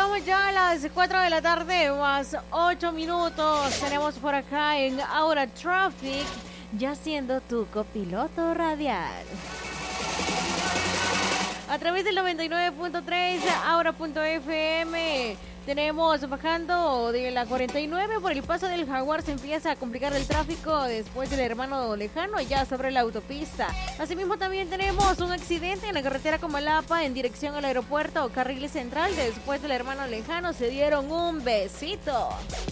llegamos ya a las 4 de la tarde, más 8 minutos. Tenemos por acá en Aura Traffic, ya siendo tu copiloto radial. A través del 99.3, Aura.fm. Tenemos bajando de la 49 por el paso del Jaguar. Se empieza a complicar el tráfico después del hermano lejano, ya sobre la autopista. Asimismo también tenemos un accidente en la carretera Comalapa en dirección al aeropuerto, carril central. Después del hermano lejano se dieron un besito.